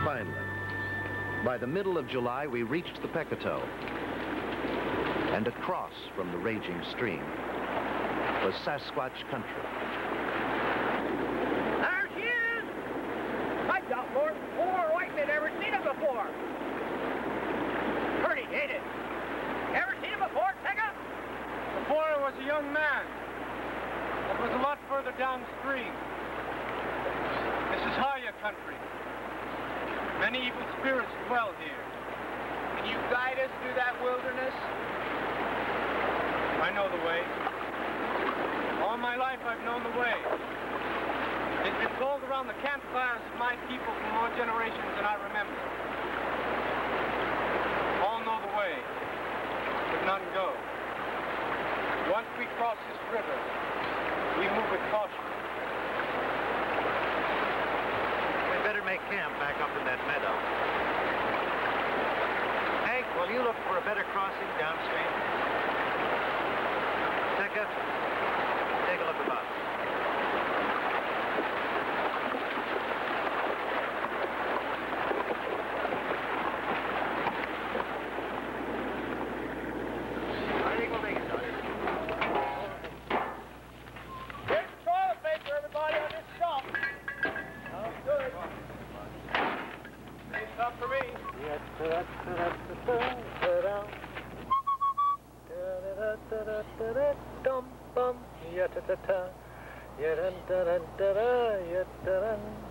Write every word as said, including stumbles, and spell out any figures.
Finally, by the middle of July, we reached the Pecatow. And across from the raging stream was Sasquatch country. There she is! I got more poor white men ever seen it before. Pretty, ain't it? Ever seen it before, Tecca? Before I was a young man. It was a lot further downstream. This is Haya country. Many evil spirits dwell here. Can you guide us through that wilderness? I know the way. All my life I've known the way. It's been told around the campfires of my people for more generations than I remember. All know the way, but none go. Once we cross this river, we move with caution. We'd better make camp back up in that meadow. Hank, will you look for a better crossing downstream? Tecca, take a look about. I think we'll make it, Doctor. Here's the toilet paper, everybody, on this shelf. Sounds good. It's up for me. Dum bum, ya ta ta ta, ya da da da da, ya da da.